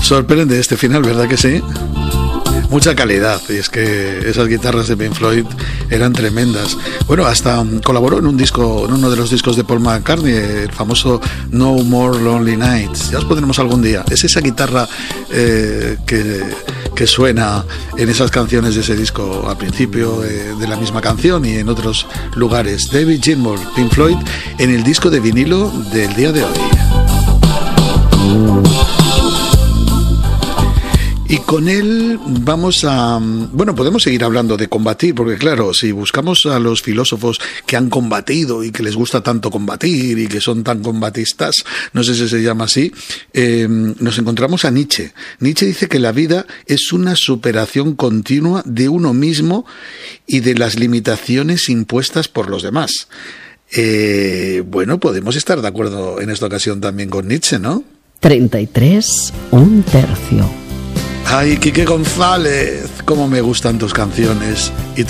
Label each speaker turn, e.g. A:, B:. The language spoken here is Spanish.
A: Sorprende este final, ¿verdad que sí? Mucha calidad, y es que esas guitarras de Pink Floyd eran tremendas. Bueno, hasta colaboró en uno de los discos de Paul McCartney, el famoso No More Lonely Nights. Ya os pondremos algún día. Es esa guitarra que suena en esas canciones de ese disco al principio de la misma canción y en otros lugares. David Gilmour, Pink Floyd, en el disco de vinilo del día de hoy. Y con él vamos a... Bueno, podemos seguir hablando de combatir, porque claro, si buscamos a los filósofos que han combatido y que les gusta tanto combatir y que son tan combatistas, no sé si se llama así, nos encontramos a Nietzsche. Nietzsche dice que la vida es una superación continua de uno mismo y de las limitaciones impuestas por los demás. Bueno, podemos estar de acuerdo en esta ocasión también con Nietzsche, ¿no?
B: 33, un tercio.
A: Ay, Quique González, cómo me gustan tus canciones y